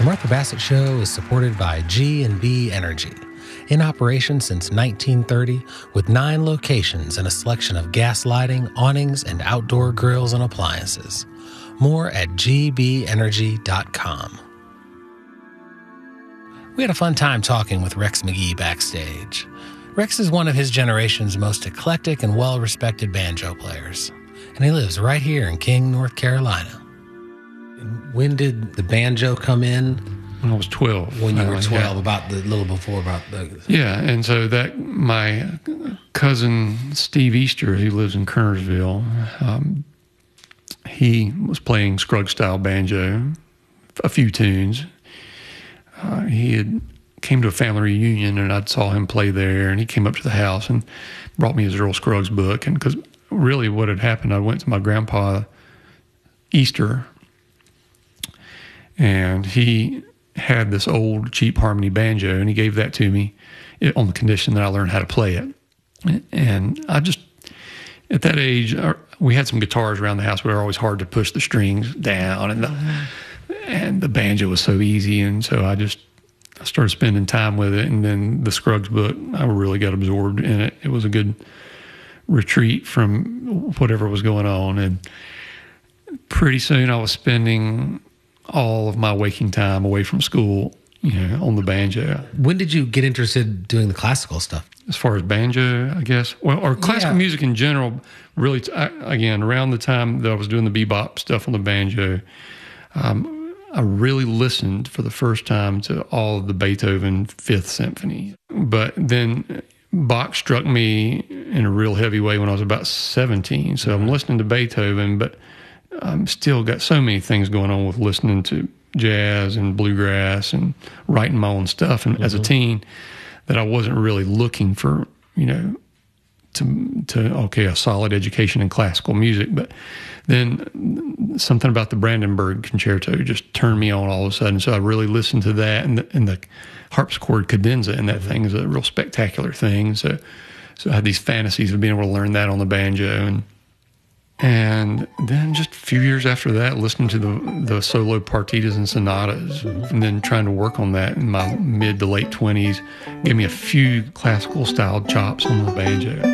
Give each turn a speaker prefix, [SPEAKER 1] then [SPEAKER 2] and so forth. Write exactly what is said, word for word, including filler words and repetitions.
[SPEAKER 1] The Martha Bassett Show is supported by G and B Energy, in operation since nineteen thirty with nine locations and a selection of gas lighting, awnings, and outdoor grills and appliances. More at g b energy dot com. We had a fun time talking with Rex McGee backstage. Rex is one of his generation's most eclectic and well-respected banjo players, and he lives right here in King, North Carolina. When did the banjo come in?
[SPEAKER 2] When I was twelve.
[SPEAKER 1] When you were
[SPEAKER 2] uh,
[SPEAKER 1] twelve,
[SPEAKER 2] yeah.
[SPEAKER 1] about the little before about the...
[SPEAKER 2] Yeah, and so that my cousin Steve Easter, who lives in Kernersville, um, he was playing Scruggs-style banjo, a few tunes. Uh, he had came to a family reunion, and I saw him play there, and he came up to the house and brought me his Earl Scruggs book. And because really what had happened, I went to my grandpa Easter, and he had this old cheap harmony banjo, and he gave that to me on the condition that I learned how to play it. And I just, at that age, we had some guitars around the house, but they were always hard to push the strings down, and the, and the banjo was so easy. And so I just I started spending time with it, and then the Scruggs book, I really got absorbed in it. It was a good retreat from whatever was going on. And pretty soon I was spending all of my waking time away from school, you know, on the banjo.
[SPEAKER 1] When did you get interested in doing the classical stuff?
[SPEAKER 2] As far as banjo, I guess, well, or classical
[SPEAKER 1] Yeah.
[SPEAKER 2] music in general, really, t- I, again, around the time that I was doing the bebop stuff on the banjo, um, I really listened for the first time to all of the Beethoven Fifth Symphony. But then Bach struck me in a real heavy way when I was about seventeen. So I'm listening to Beethoven, but I'm still got so many things going on with listening to jazz and bluegrass and writing my own stuff. And mm-hmm. as a teen, that I wasn't really looking for, you know, to, to, okay, a solid education in classical music. But then something about the Brandenburg Concerto just turned me on all of a sudden. So I really listened to that, and the, and the harpsichord cadenza and that mm-hmm. thing is a real spectacular thing. So, so I had these fantasies of being able to learn that on the banjo. And And then just a few years after that, listening to the, the solo partitas and sonatas, mm-hmm. and then trying to work on that in my mid to late twenties, gave me a few classical style chops on the banjo.